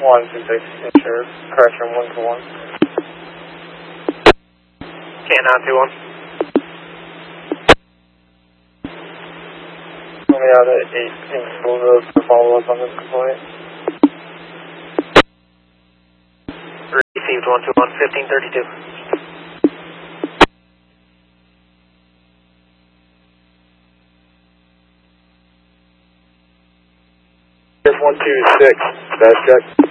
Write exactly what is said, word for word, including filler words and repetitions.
one two six, insured. Correction, one to one. Can nine two one. Only out at eight in School Road for follow-up on this complaint. Received one two one, fifteen thirty-two. one two six, dash check.